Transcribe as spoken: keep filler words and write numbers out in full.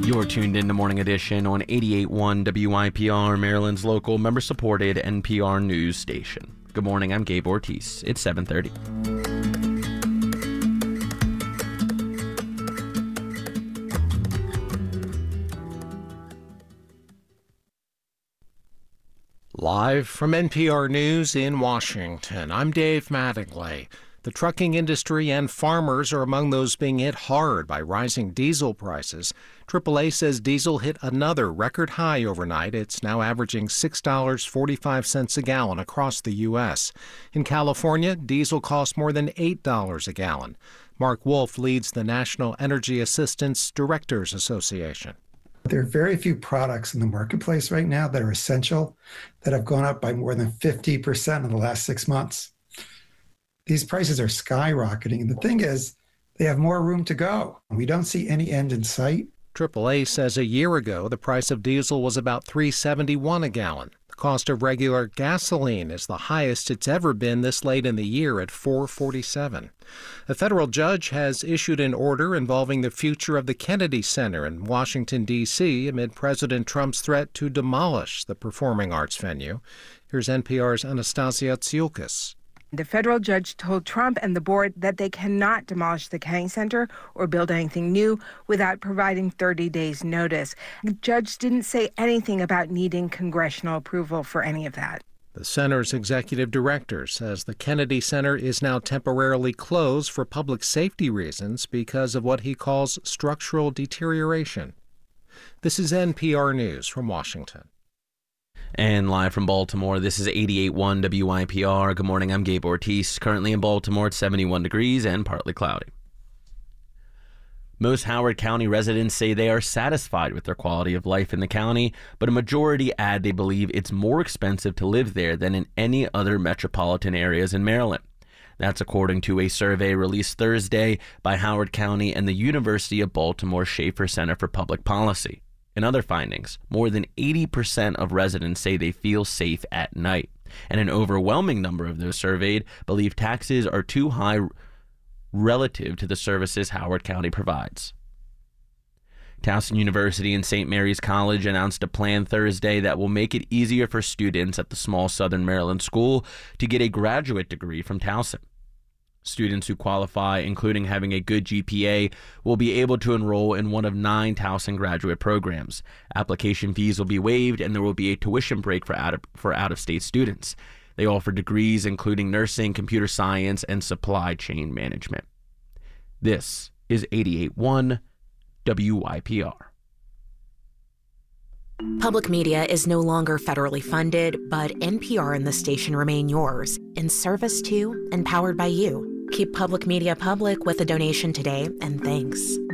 You're tuned in to Morning Edition on eighty-eight point one W I P R, Maryland's local member-supported N P R news station. Good morning, I'm Gabe Ortiz. It's seven thirty. Live from N P R News in Washington, I'm Dave Mattingly. The trucking industry and farmers are among those being hit hard by rising diesel prices. triple A says diesel hit another record high overnight. It's now averaging six dollars and forty-five cents a gallon across the U S. In California, diesel costs more than eight dollars a gallon. Mark Wolf leads the National Energy Assistance Directors Association. There are very few products in the marketplace right now that are essential that have gone up by more than fifty percent in the last six months. These prices are skyrocketing, and the thing is, they have more room to go. We don't see any end in sight. triple A says a year ago, the price of diesel was about three dollars and seventy-one cents a gallon. The cost of regular gasoline is the highest it's ever been this late in the year at four dollars and forty-seven cents. A federal judge has issued an order involving the future of the Kennedy Center in Washington, D C amid President Trump's threat to demolish the performing arts venue. Here's N P R's Anastasia Tsioukas. The federal judge told Trump and the board that they cannot demolish the Kennedy Center or build anything new without providing thirty days notice. The judge didn't say anything about needing congressional approval for any of that. The center's executive director says the Kennedy Center is now temporarily closed for public safety reasons because of what he calls structural deterioration. This is N P R News from Washington. And live from Baltimore, this is eighty-eight point one W I P R. Good morning, I'm Gabe Ortiz. Currently in Baltimore, it's seventy-one degrees and partly cloudy. Most Howard County residents say they are satisfied with their quality of life in the county, but a majority add they believe it's more expensive to live there than in any other metropolitan areas in Maryland. That's according to a survey released Thursday by Howard County and the University of Baltimore Schaefer Center for Public Policy. In other findings, more than eighty percent of residents say they feel safe at night, and an overwhelming number of those surveyed believe taxes are too high relative to the services Howard County provides. Towson University and Saint Mary's College announced a plan Thursday that will make it easier for students at the small Southern Maryland school to get a graduate degree from Towson. Students who qualify, including having a good G P A, will be able to enroll in one of nine Towson graduate programs. Application fees will be waived, and there will be a tuition break for out of, for out-of-state students. They offer degrees including nursing, computer science, and supply chain management. This is eighty-eight point one W I P R. Public media is no longer federally funded, but N P R and the station remain yours, in service to and powered by you. Keep public media public with a donation today, and thanks.